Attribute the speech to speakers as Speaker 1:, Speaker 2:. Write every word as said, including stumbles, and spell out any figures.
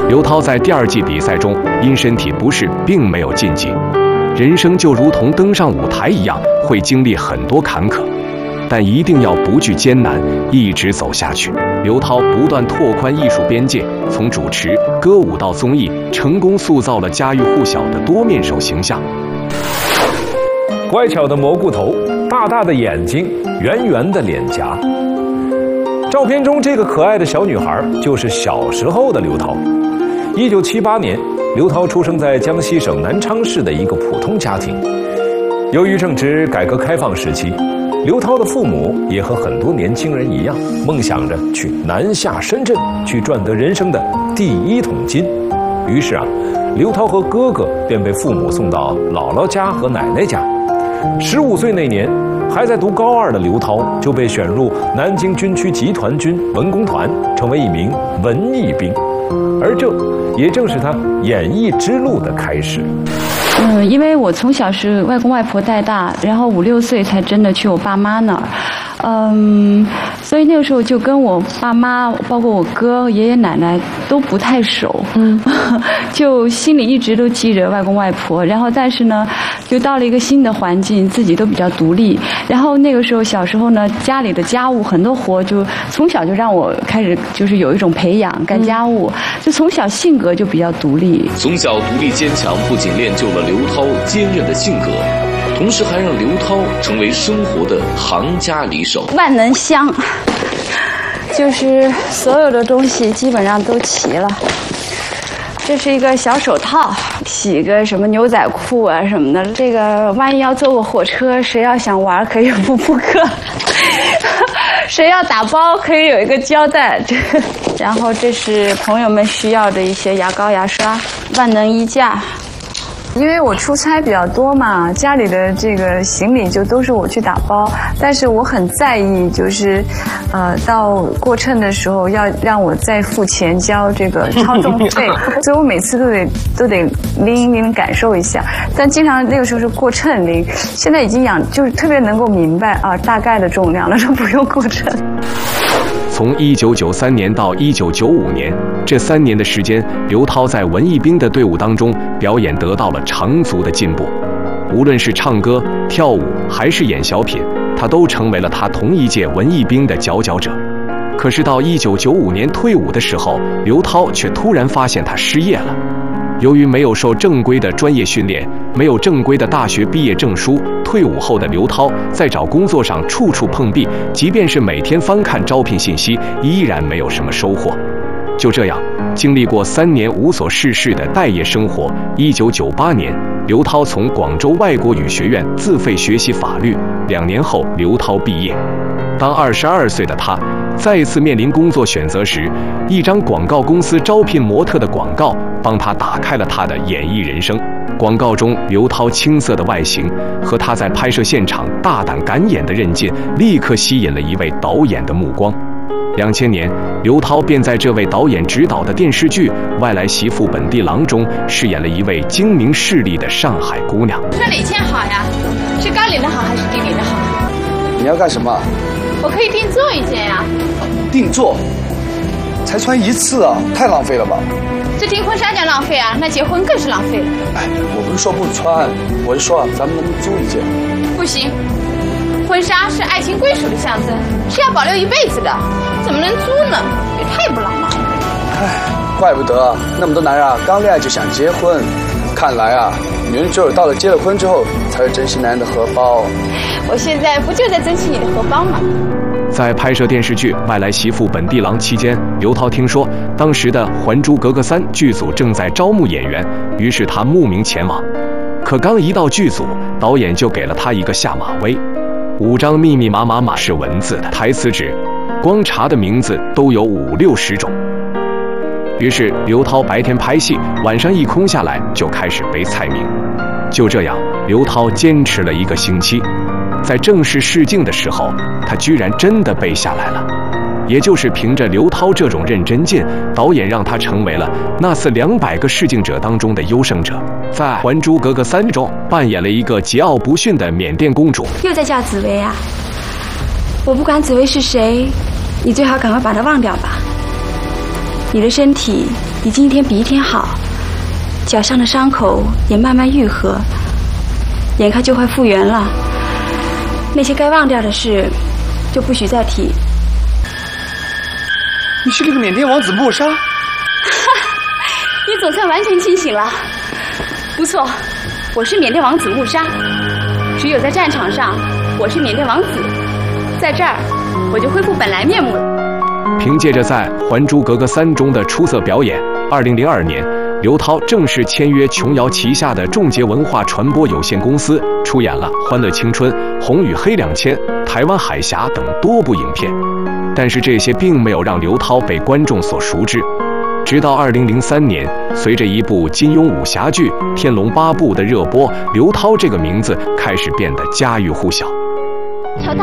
Speaker 1: 刘涛在第二季比赛中因身体不适，并没有晋级。人生就如同登上舞台一样，会经历很多坎坷，但一定要不惧艰难，一直走下去。刘涛不断拓宽艺术边界，从主持、歌舞到综艺，成功塑造了家喻户晓的多面手形象。
Speaker 2: 乖巧的蘑菇头，大大的眼睛，圆圆的脸颊。照片中这个可爱的小女孩就是小时候的刘涛。一九七八年，刘涛出生在江西省南昌市的一个普通家庭。由于正值改革开放时期，刘涛的父母也和很多年轻人一样，梦想着去南下深圳，去赚得人生的第一桶金。于是啊，刘涛和哥哥便被父母送到姥姥家和奶奶家。十五岁那年，还在读高二的刘涛就被选入南京军区集团军文工团，成为一名文艺兵，而这也正是他演艺之路的开始。
Speaker 3: 嗯，因为我从小是外公外婆带大，然后五六岁才真的去我爸妈那儿，嗯，所以那个时候就跟我爸妈，包括我哥、爷爷奶奶都不太熟，嗯，就心里一直都记着外公外婆，然后但是呢，就到了一个新的环境，自己都比较独立，然后那个时候小时候呢，家里的家务很多活就从小就让我开始就是有一种培养干家务，嗯、就从小性格就比较独立。
Speaker 4: 从小独立坚强，不仅练就了刘涛坚韧的性格，同时还让刘涛成为生活的行家里手。
Speaker 3: 万能箱，就是所有的东西基本上都齐了。这是一个小手套，洗个什么牛仔裤啊什么的。这个万一要坐过火车，谁要想玩可以补补课，谁要打包可以有一个胶带。这个，然后这是朋友们需要的一些牙膏、牙刷，万能衣架。
Speaker 5: 因为我出差比较多嘛，家里的这个行李就都是我去打包，但是我很在意，就是呃到过秤的时候要让我再付钱交这个超重费，所以我每次都得都得拎一拎感受一下。但经常那个时候是过秤拎，现在已经养就是特别能够明白啊大概的重量了，都不用过秤。
Speaker 1: 从一九九三年到一九九五年，这三年的时间，刘涛在文艺兵的队伍当中表演得到了长足的进步。无论是唱歌、跳舞，还是演小品，他都成为了他同一届文艺兵的佼佼者。可是到一九九五年退伍的时候，刘涛却突然发现他失业了。由于没有受正规的专业训练，没有正规的大学毕业证书，退伍后的刘涛在找工作上处处碰壁，即便是每天翻看招聘信息，依然没有什么收获。就这样，经历过三年无所事事的待业生活，一九九八年，刘涛从广州外国语学院自费学习法律，两年后，刘涛毕业。当二十二岁的他再次面临工作选择时，一张广告公司招聘模特的广告帮他打开了他的演艺人生。广告中刘涛青涩的外形和他在拍摄现场大胆敢演的韧劲，立刻吸引了一位导演的目光。两千年，刘涛便在这位导演执导的电视剧《外来媳妇本地郎》中饰演了一位精明势利的上海姑娘。
Speaker 6: 穿哪件好呀？是高领的好还是低领的好？
Speaker 7: 你要干什么？
Speaker 6: 我可以定做一件呀。
Speaker 7: 定做？才穿一次啊，太浪费了吧？
Speaker 6: 这订婚纱叫浪费啊，那结婚更是浪费了。
Speaker 7: 哎，我不是说不穿，我是说咱们能不能租一件？
Speaker 6: 不行，婚纱是爱情归属的象征，是要保留一辈子的，怎么能租呢？也太不浪漫了。
Speaker 7: 哎，怪不得那么多男人啊，刚恋爱就想结婚。看来啊，女人只有到了结了婚之后，才会珍惜男人的荷包。
Speaker 6: 我现在不就在珍惜你的荷包吗？
Speaker 1: 在拍摄电视剧《外来媳妇本地郎》期间，刘涛听说当时的《还珠格格三》剧组正在招募演员，于是他慕名前往。可刚一到剧组，导演就给了他一个下马威，五张密密麻麻码是文字的台词纸，光查的名字都有五六十种。于是刘涛白天拍戏，晚上一空下来就开始背菜名。就这样，刘涛坚持了一个星期，在正式试镜的时候，他居然真的背下来了。也就是凭着刘涛这种认真劲，导演让他成为了那次两百个试镜者当中的优胜者。在《还珠格格三》中扮演了一个桀骜不驯的缅甸公主。
Speaker 8: 又在叫紫薇啊？我不管紫薇是谁，你最好赶快把她忘掉吧。你的身体已经一天比一天好，脚上的伤口也慢慢愈合，眼看就快复原了。那些该忘掉的事，就不许再提。
Speaker 7: 你是那个缅甸王子莫莎？
Speaker 8: 你总算完全清醒了。不错，我是缅甸王子穆莎。只有在战场上，我是缅甸王子，在这儿，我就恢复本来面目了。
Speaker 1: 凭借着在《还珠格格三》中的出色表演，二零零二年，刘涛正式签约琼瑶旗下的众杰文化传播有限公司，出演了《欢乐青春》《红与黑两千》《台湾海峡》等多部影片。但是这些并没有让刘涛被观众所熟知。直到二零零三年，随着一部金庸武侠剧《天龙八部》的热播，刘涛这个名字开始变得家喻户晓。